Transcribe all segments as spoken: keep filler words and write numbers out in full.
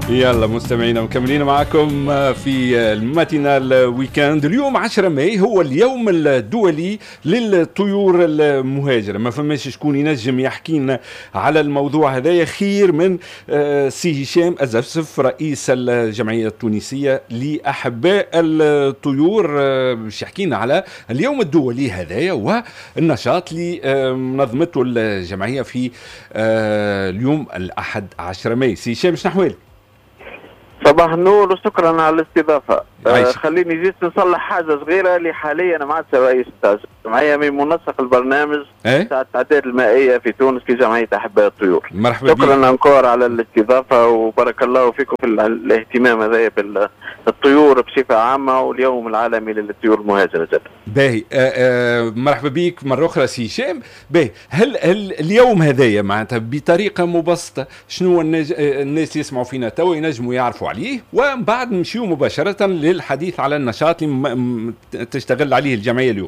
يلا مستمعينا مكملين معكم في الماتينال ويكاند. اليوم عشرة ماي هو اليوم الدولي للطيور المهاجرة. ما فماش شكون ينجم يحكي لنا على الموضوع هذايا خير من سي هشام الزفسف رئيس الجمعية التونسية لأحباء الطيور، باش يحكي لنا على اليوم الدولي هذايا والنشاط اللي منظمته الجمعية في اليوم الأحد عشرة ماي. سي هشام شنو أحوالك؟ صباح النور وشكرا على الاستضافه. آه خليني جيت نصلح حاجه صغيره اللي حاليا انا ما عادش رئيس تاع الجمعيه، من منسق البرنامج ايه؟ تاع التعداد المائيه في تونس في جمعيه احباء الطيور. مرحبا بك. شكرا انكور على الاستضافه وبارك الله فيكم في الاهتمام هذا بالطيور بصفه عامه واليوم العالمي للطيور المهاجره جدا. باهي. آه آه مرحبا بك مره اخرى سي هشام. باهي، هل, هل اليوم هذايا معناتها بطريقه مبسطه شنو الناس اللي يسمعوا فينا تو ينجموا يعرفوا عليه، ومن بعد نمشيو مباشره للحديث على النشاط اللي تشتغل عليه الجمعيه اليوم؟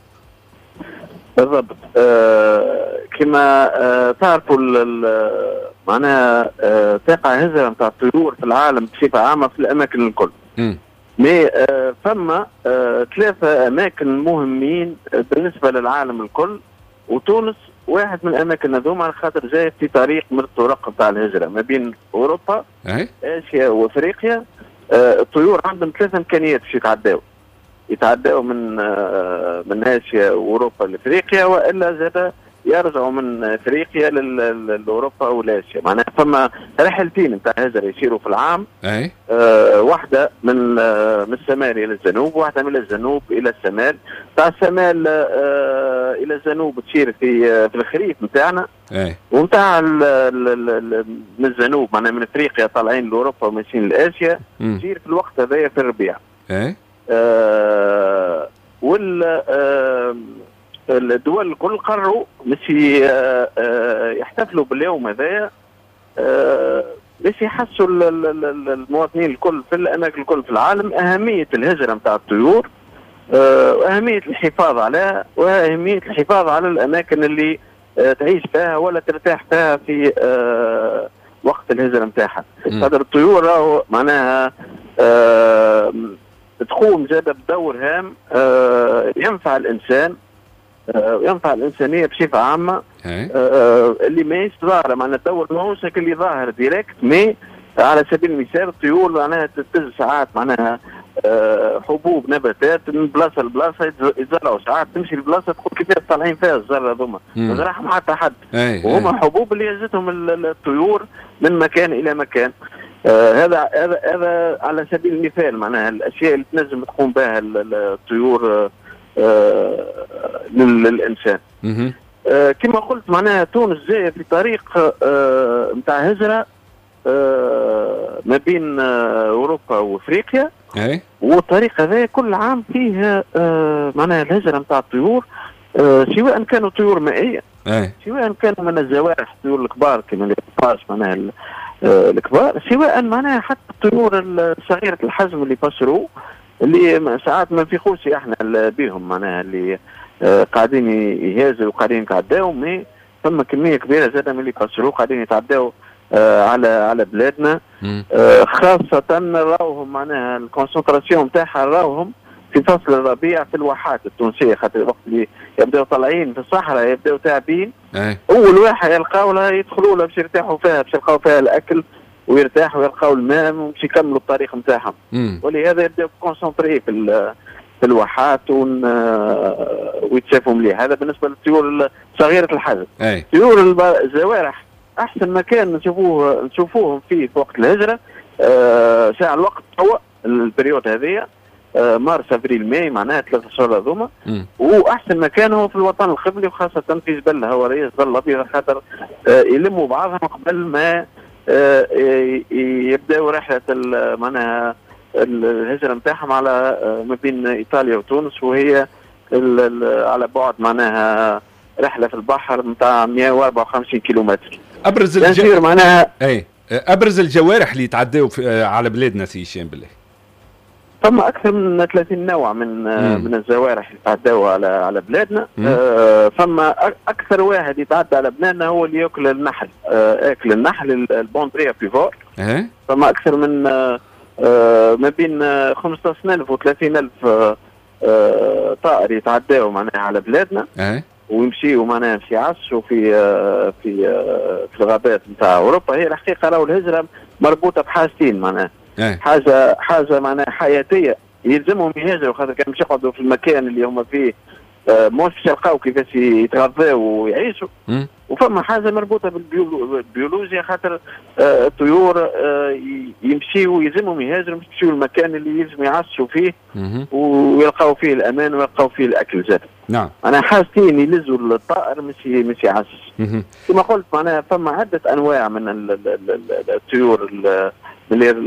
بالضبط. آه كما آه تعرفوا معناها آه تقع هجرة نتاع الطيور في العالم بصفة عامة في الأماكن الكل. مي آه فما آه ثلاثة أماكن مهمين بالنسبة للعالم الكل، وتونس واحد من الأماكن هذوما على خاطر جاي في طريق من الطرق نتاع الهجرة ما بين أوروبا أي؟ آسيا وأفريقيا. آه الطيور عندهم ثلاث إمكانيات باش يتعداو يتعداو من آه من آسيا وأوروبا لأفريقيا، وإلا زاد يرجعوا من افريقيا لاوروبا ولاسيا. معناها فما رحلتين نتاع هجره يصيروا في العام. اي آه واحده من آه من الشمال الى الجنوب، واحده من الجنوب الى الشمال. تاع الشمال آه الى الجنوب تصير في آه في الخريف نتاعنا، اي ونتاع من الجنوب معناها من افريقيا طالعين لاوروبا وماشيين لاسيا تصير في الوقت هذايا في الربيع. اي آه وال آه الدول الكل قرروا باش يحتفلوا باليوم هذايا باش يحسوا المواطنين الكل في الاماكن الكل في العالم اهميه الهجره نتاع الطيور، واهميه الحفاظ عليها، واهميه الحفاظ على الاماكن اللي تعيش فيها ولا ترتاح فيها في وقت الهجره نتاعها. خاطر الطيور راهو معناها تقوم زاده بدور هام ينفع الانسان وينفع الإنسانية بصفة عامة. آه اللي ماهيش ظاهرة معناها الدور ماهوش اللي ظاهر ديريكت، مي على سبيل المثال الطيور معناها تتز ساعات معناها آه حبوب نباتات من بلاصة لبلاصة يتزرعوا، ساعات تمشي لبلاصة تقول كيفاش طالعين فيها الزرع هذوما ما زرعهم حتى حد، وهما حبوب اللي يجتهم الطيور من مكان إلى مكان. آه هذا هذا هذا على سبيل المثال معناها الأشياء اللي تنجم تقوم بها الطيور آه آه للإنسان. آه كما قلت معناها تونس جاية في طريق آه متاع هجرة آه ما بين آه أوروبا وأفريقيا. أي. والطريق هذا كل عام فيه آه معناها الهجرة متاع الطيور، آه سواء كانوا طيور مائية أي. سواء كانوا من الزوارح الطيور الكبار كما القفاص معناها آه الكبار، سواء معناها حتى الطيور الصغيرة الحجم اللي يفسروا اللي ساعات ما نفيقوش احنا بهم معناها اللي آه قاعدين يهاجروا وقاعدين يتعداو، مي ثم كميه كبيره زاده من اللي يفسروا قاعدين يتعداو آه على على بلادنا. آه خاصه راوهم معناها الكونسنتراسيون نتاعها راوهم في فصل الربيع في الواحات التونسيه، خاطر الوقت اللي يبداو طالعين في الصحراء يبداو تعبين. اول واحد يلقاو لها يدخلوا لها باش يرتاحوا فيها باش يلقاو فيها الاكل ويرتاحوا ويلقاو الماء ومش يكملوا الطريق نتاعهم، ولهذا يبداو كونسنتري في في الواحات ويتشافوا مليح. هذا بالنسبه للطيور صغيره الحجم. طيور الزوارح احسن مكان نشوفوه نشوفوهم فيه في وقت الهجره آه ساعه الوقت هو البريود هذه آه مارس ابريل ماي معناها ثلاثة شهور هذوما، واحسن مكان هو في الوطن القبلي وخاصه في جبل الهواريه جبل الابيض، خاطر آه يلموا بعضهم قبل ما آه يبداوا رحله معناها الهجره نتاعهم على آه ما بين ايطاليا وتونس، وهي على بعد معناها رحله في البحر نتاع مئة وأربعة وخمسين كيلومتر. ابرز الجوارح معناها اي ابرز الجوارح اللي يتعداو على بلادنا سي هشام بالله. ثم اكثر من ثلاثين نوع من مم. من الجوارح اللي يتعداو على على بلادنا. آه ثم اكثر واحد يتعدى على بلادنا هو اللي ياكل النحل، آه اكل النحل البوندريا بيفور ايه فما اكثر من آه آه ما بين آه خمسة عشر ألف و ثلاثين ألف آه آه طائر يتعداوا معناها على بلادنا. ايه ويمشيوا معناها في يعشوا في آه في آه في الغابات نتاع اوروبا. هي الحقيقه راهو الهجره مربوطه بحاجتين معناها. ايه حاجه حاجه معناها حياتيه يلزمهم يهاجروا خاطر كان مش يقعدوا في المكان اللي هما فيه آه مش يلقاو كيفاش يتغذاوا ويعيشوا. وفما حاجه مربوطه بالبيولوجيا خاطر آه الطيور آه يمشيوا يلزمهم يهاجروا مش يمشيوا المكان اللي يلزم يعشوا فيه ويلقاو فيه الامان ويلقاو فيه الاكل زاد. نعم انا حاجتين يلزوا الطائر مش مش يعشش. كما قلت معناها فما عده انواع من الطيور اللي